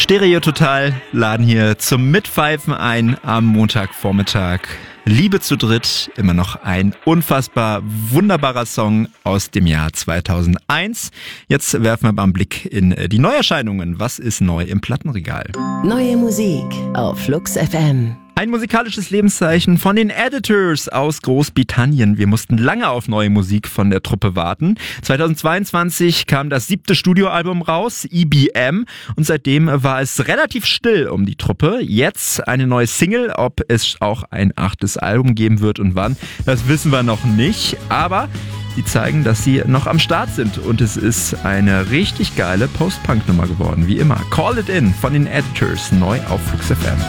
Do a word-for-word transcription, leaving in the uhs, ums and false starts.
Stereo Total laden hier zum Mitpfeifen ein am Montagvormittag. Liebe zu dritt, immer noch ein unfassbar wunderbarer Song aus dem Jahr zweitausendeins. Jetzt werfen wir mal einen Blick in die Neuerscheinungen. Was ist neu im Plattenregal? Neue Musik auf Flux F M. Ein musikalisches Lebenszeichen von den Editors aus Großbritannien. Wir mussten lange auf neue Musik von der Truppe warten. zweitausendzweiundzwanzig kam das siebte Studioalbum raus, E B M, und seitdem war es relativ still um die Truppe. Jetzt eine neue Single, ob es auch ein achtes Album geben wird und wann, das wissen wir noch nicht, aber sie zeigen, dass sie noch am Start sind und es ist eine richtig geile Post-Punk-Nummer geworden, wie immer. Call It In von den Editors, neu auf Flux F M.